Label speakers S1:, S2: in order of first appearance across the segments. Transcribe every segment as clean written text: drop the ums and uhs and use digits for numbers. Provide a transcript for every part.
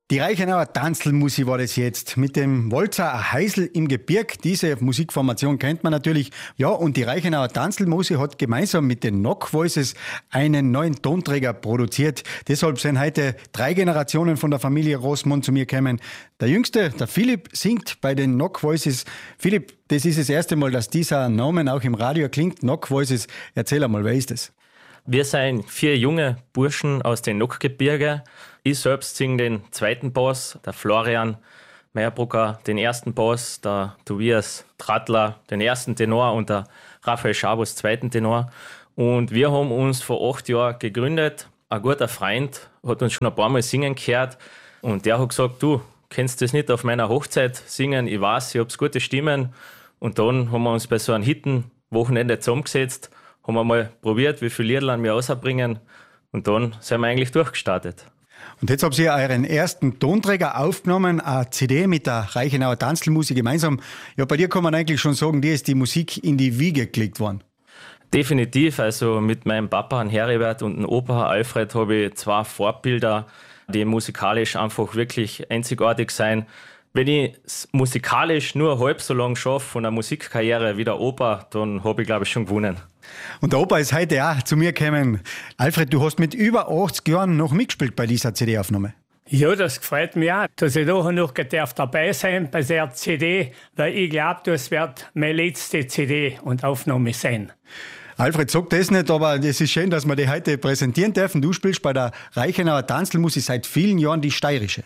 S1: Die Reichenauer Tanzlmusik war das jetzt. Mit dem Walzer Heisel im Gebirg. Diese Musikformation kennt man natürlich. Ja, und die Reichenauer Tanzlmusik hat gemeinsam mit den Nock Voices einen neuen Tonträger produziert. Deshalb sind heute 3 Generationen von der Familie Rossmann zu mir gekommen. Der Jüngste, der Philipp, singt bei den Nock Voices. Philipp, das ist das erste Mal, dass dieser Name auch im Radio klingt. Nock Voices. Erzähl einmal, wer ist das?
S2: Wir sind 4 junge Burschen aus den Nockgebirge. Ich selbst singe den zweiten Bass, der Florian Meyerbrucker den ersten Bass, der Tobias Trattler den ersten Tenor und der Raphael Schabus zweiten Tenor. Und wir haben uns vor 8 Jahren gegründet. Ein guter Freund hat uns schon ein paar Mal singen gehört und der hat gesagt, du kennst das nicht auf meiner Hochzeit singen, ich weiß, ich habe gute Stimmen. Und dann haben wir uns bei so einem Hitten-Wochenende zusammengesetzt, haben wir mal probiert, wie viele Lieder wir rausbringen und dann sind wir eigentlich durchgestartet.
S1: Und jetzt habt ihr euren ersten Tonträger aufgenommen, eine CD mit der Reichenauer Tanzlmusik gemeinsam. Ja, bei dir kann man eigentlich schon sagen, dir ist die Musik in die Wiege gelegt worden.
S2: Definitiv, also mit meinem Papa, Heribert und dem Opa Alfred, habe ich 2 Vorbilder, die musikalisch einfach wirklich einzigartig sind. Wenn ich es musikalisch nur halb so lang schaffe von einer Musikkarriere wie der Opa, dann habe ich, glaube ich, schon gewonnen.
S1: Und der Opa ist heute auch zu mir gekommen. Alfred, du hast mit über 80 Jahren noch mitgespielt bei dieser CD-Aufnahme.
S3: Ja, das gefällt mir auch, dass ich da noch dabei sein bei der CD, weil ich glaube, das wird meine letzte CD und Aufnahme sein.
S1: Alfred sagt das nicht, aber es ist schön, dass wir die heute präsentieren dürfen. Du spielst bei der Reichenauer Tanzlmusik seit vielen Jahren die steirische.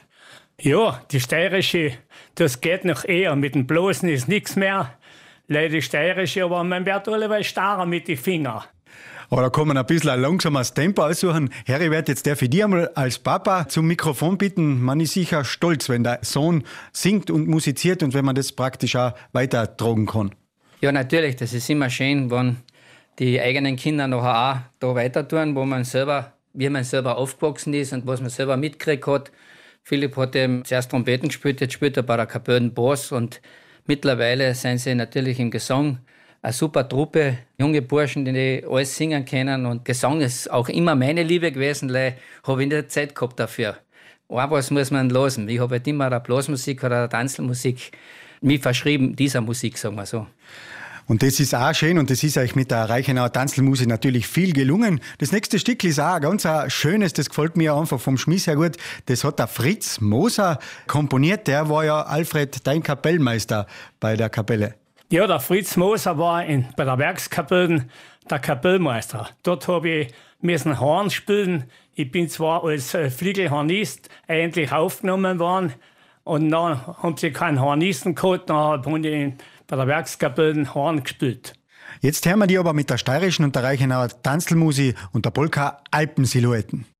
S3: Ja, die steirische, das geht noch eher. Mit dem Bloßen ist nichts mehr. Leider die steirische, aber man wird alle starrer mit den Fingern.
S1: Aber da kann man ein bisschen ein langsames Tempo aussuchen. Heribert, jetzt darf ich dir einmal als Papa zum Mikrofon bitten. Man ist sicher stolz, wenn der Sohn singt und musiziert und wenn man das praktisch auch weitertragen kann.
S4: Ja, natürlich. Das ist immer schön, wenn die eigenen Kinder nachher auch da weiter tun, wie man selber aufgewachsen ist und was man selber mitgekriegt hat. Philipp hat eben zuerst Trompeten gespielt, jetzt spielt er bei der Kapelle Bass und mittlerweile sind sie natürlich im Gesang eine super Truppe, junge Burschen, die alles singen können und Gesang ist auch immer meine Liebe gewesen, weil habe ich nicht Zeit gehabt dafür. Aber was muss man losen? Ich habe halt immer der Blasmusik oder der Tanzmusik mich verschrieben, dieser Musik, sagen wir so.
S1: Und das ist auch schön und das ist euch mit der Reichenauer Tanzlmusik natürlich viel gelungen. Das nächste Stück ist auch ganz schönes, das gefällt mir einfach vom Schmiss her gut. Das hat der Fritz Moser komponiert, der war ja, Alfred, dein Kapellmeister bei der Kapelle.
S3: Ja, der Fritz Moser war bei der Werkskapelle der Kapellmeister. Dort habe ich Horn spielen. Ich bin zwar als Flügelhornist eigentlich aufgenommen worden und dann haben sie keinen Hornisten gehabt, dann habe ich bei der Werkskapelle Horn gespielt.
S1: Jetzt hören wir die aber mit der steirischen und der Reichenauer Tanzlmusik und der Polka Alpensilhouetten.